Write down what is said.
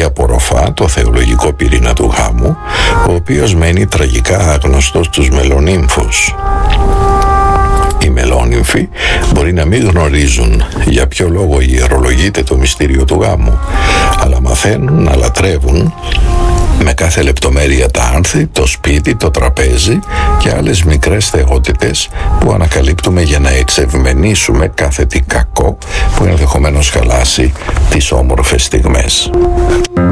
απορροφά το θεολογικό πυρήνα του γάμου, ο οποίος μένει τραγικά άγνωστος στους μελονύμφους. Οι μελόνυμφοι μπορεί να μην γνωρίζουν για ποιο λόγο ιερολογείται το μυστήριο του γάμου, αλλά μαθαίνουν να λατρεύουν με κάθε λεπτομέρεια τα άνθη, το σπίτι, το τραπέζι και άλλες μικρές θεότητες που ανακαλύπτουμε για να εξευμενήσουμε κάθε τι κακό που ενδεχομένως χαλάσει τις όμορφες στιγμές.